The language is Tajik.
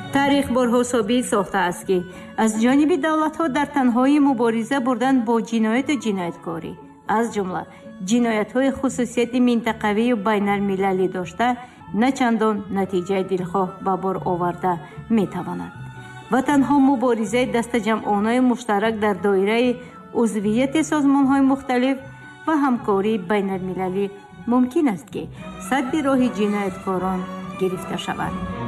таърих борҳо собит сохтааст ки аз ҷониби давлатҳо дар танҳои мубориза бурдан бо ҷинояту ҷинояткорӣ, аз ҷумла ҷиноятҳои хусусияти минтақавию байналмилалӣ дошта, начандон натиҷаи дилхоҳ ба бор оварда метавонад ва танҳо муборизаи дастаҷамъонаи муштарак дар доираи узвияти созмонҳои мухталиф ва ҳамкории байналмилалӣ мумкин аст ки садди роҳи ҷинояткорон гирифта шавад.